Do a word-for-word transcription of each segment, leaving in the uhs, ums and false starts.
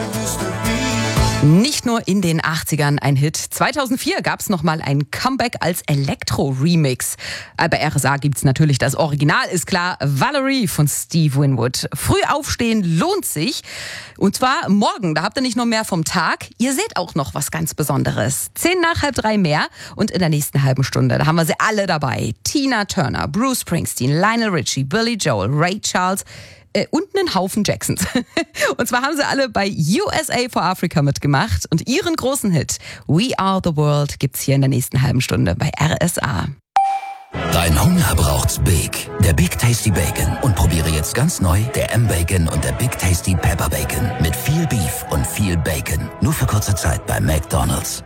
Nicht nur in den achtzigern ein Hit. zweitausendvier gab es nochmal ein Comeback als Elektro-Remix. Bei R S A gibt's natürlich das Original, ist klar. Valerie von Steve Winwood. Früh aufstehen lohnt sich. Und zwar morgen, da habt ihr nicht nur mehr vom Tag, ihr seht auch noch was ganz Besonderes. Zehn nach halb drei mehr und in der nächsten halben Stunde, da haben wir sie alle dabei. Tina Turner, Bruce Springsteen, Lionel Richie, Billy Joel, Ray Charles, und einen Haufen Jacksons. Und zwar haben sie alle bei U S A for Africa mitgemacht und ihren großen Hit We Are the World gibt's hier in der nächsten halben Stunde bei R S A. Dein Hunger braucht's Big. Der Big Tasty Bacon. Und probiere jetzt ganz neu der M-Bacon und der Big Tasty Pepper Bacon. Mit viel Beef und viel Bacon. Nur für kurze Zeit bei McDonald's.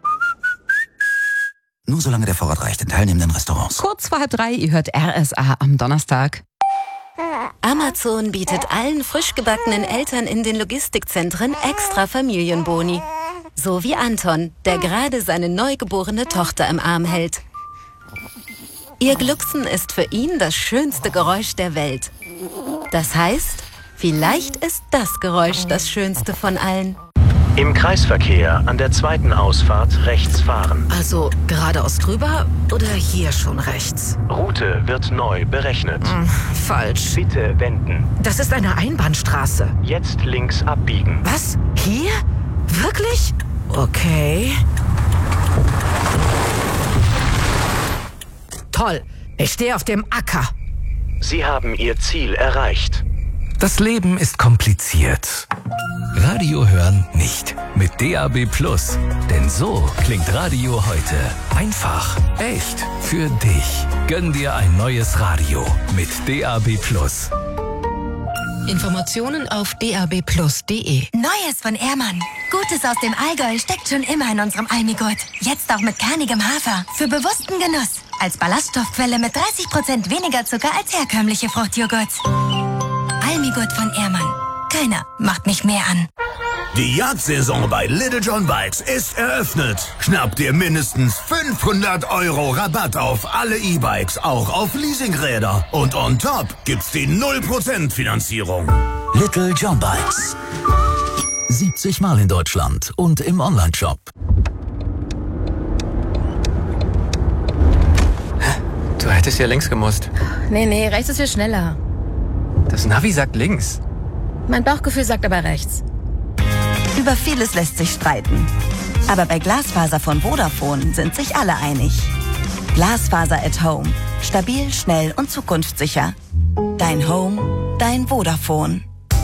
Nur solange der Vorrat reicht in teilnehmenden Restaurants. Kurz vor halb drei, ihr hört R S A am Donnerstag. Amazon bietet allen frisch gebackenen Eltern in den Logistikzentren extra Familienboni. So wie Anton, der gerade seine neugeborene Tochter im Arm hält. Ihr Glucksen ist für ihn das schönste Geräusch der Welt. Das heißt, vielleicht ist das Geräusch das schönste von allen. Im Kreisverkehr an der zweiten Ausfahrt rechts fahren. Also geradeaus drüber oder hier schon rechts? Route wird neu berechnet. Hm, falsch. Bitte wenden. Das ist eine Einbahnstraße. Jetzt links abbiegen. Was? Hier? Wirklich? Okay. Toll. Ich stehe auf dem Acker. Sie haben Ihr Ziel erreicht. Das Leben ist kompliziert. Radio hören nicht. Mit D A B Plus. Denn so klingt Radio heute. Einfach, echt, für dich. Gönn dir ein neues Radio mit D A B Plus. Informationen auf d a b plus punkt d e. Neues von Ehrmann. Gutes aus dem Allgäu steckt schon immer in unserem Almigurt. Jetzt auch mit kernigem Hafer. Für bewussten Genuss. Als Ballaststoffquelle mit dreißig Prozent weniger Zucker als herkömmliche Fruchtjoghurts. Almigurt von Ehrmann. Keiner macht mich mehr an. Die Jagdsaison bei Little John Bikes ist eröffnet. Schnapp dir mindestens fünfhundert Euro Rabatt auf alle E-Bikes, auch auf Leasingräder. Und on top gibt's die null Prozent Finanzierung. Little John Bikes. siebzig Mal in Deutschland und im Onlineshop. Du hättest ja links gemusst. Nee, nee, rechts ist viel schneller. Das Navi sagt links. Mein Bauchgefühl sagt aber rechts. Über vieles lässt sich streiten. Aber bei Glasfaser von Vodafone sind sich alle einig. Glasfaser at Home. Stabil, schnell und zukunftssicher. Dein Home, dein Vodafone.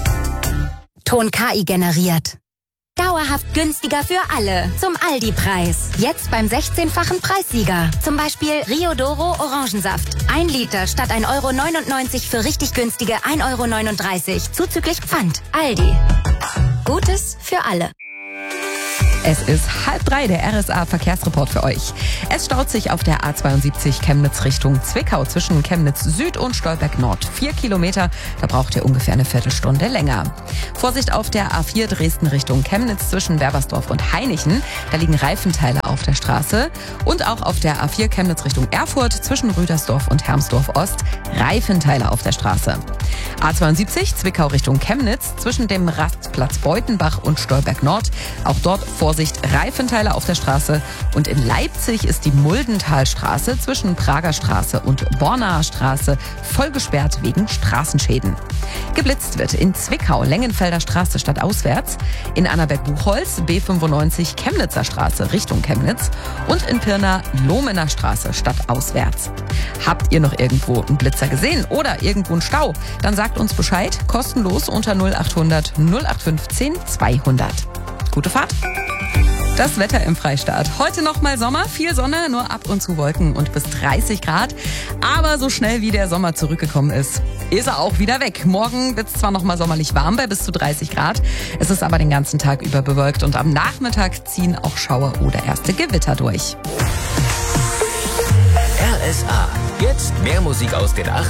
Ton K I generiert. Dauerhaft günstiger für alle. Zum Aldi-Preis. Jetzt beim sechzehnfachen Preissieger. Zum Beispiel Rio Doro Orangensaft. Ein Liter statt ein Euro neunundneunzig für richtig günstige ein Euro neununddreißig. Zuzüglich Pfand. Aldi. Gutes für alle. Es ist halb drei, der R S A-Verkehrsreport für euch. Es staut sich auf der A zweiundsiebzig Chemnitz Richtung Zwickau zwischen Chemnitz Süd und Stolberg Nord. Vier Kilometer, da braucht ihr ungefähr eine Viertelstunde länger. Vorsicht auf der A vier Dresden Richtung Chemnitz zwischen Werbersdorf und Hainichen. Da liegen Reifenteile auf der Straße. Und auch auf der A vier Chemnitz Richtung Erfurt zwischen Rüdersdorf und Hermsdorf Ost. Reifenteile auf der Straße. A zweiundsiebzig Zwickau Richtung Chemnitz zwischen dem Rastplatz Beutenbach und Stolberg Nord. Auch dort Vorsicht, Reifenteile auf der Straße. Und in Leipzig ist die Muldentalstraße zwischen Prager Straße und Bornaer Straße voll gesperrt wegen Straßenschäden. Geblitzt wird in Zwickau Lengenfelder Straße stadtauswärts, in Annaberg-Buchholz B fünfundneunzig Chemnitzer Straße Richtung Chemnitz und in Pirna Lohmener Straße stadtauswärts. Habt ihr noch irgendwo einen Blitzer gesehen oder irgendwo einen Stau? Dann sagt uns Bescheid, kostenlos unter null achthundert null acht fünfzehn zweihundert. Gute Fahrt! Das Wetter im Freistaat. Heute noch mal Sommer, viel Sonne, nur ab und zu Wolken und bis dreißig Grad. Aber so schnell wie der Sommer zurückgekommen ist, ist er auch wieder weg. Morgen wird es zwar noch mal sommerlich warm bei bis zu dreißig Grad. Es ist aber den ganzen Tag über bewölkt und am Nachmittag ziehen auch Schauer oder erste Gewitter durch. R S A. Jetzt mehr Musik aus den achtzigern.